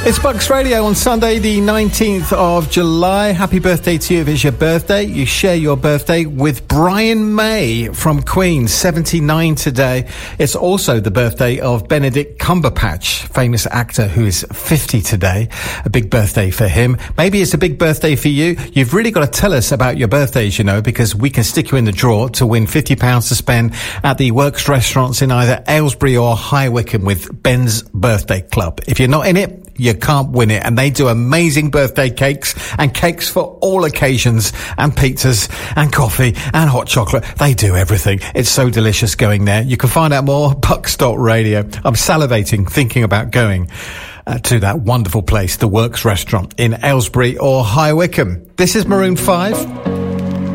It's Bucks Radio on Sunday, the 19th of July. Happy birthday to you if it's your birthday. You share your birthday with Brian May from Queen, 79 today. It's also the birthday of Benedict Cumberbatch, famous actor who is 50 today. A big birthday for him. Maybe it's a big birthday for you. You've really got to tell us about your birthdays, you know, because we can stick you in the draw to win £50 to spend at the Works restaurants in either Aylesbury or High Wycombe with Ben's Birthday Club. If you're not in it, you can't win it. And they do amazing birthday cakes and cakes for all occasions and pizzas and coffee and hot chocolate. They do everything. It's so delicious going there. You can find out more, Bucks.radio. I'm salivating thinking about going to that wonderful place, the Works restaurant in Aylesbury or High Wycombe. This is Maroon 5.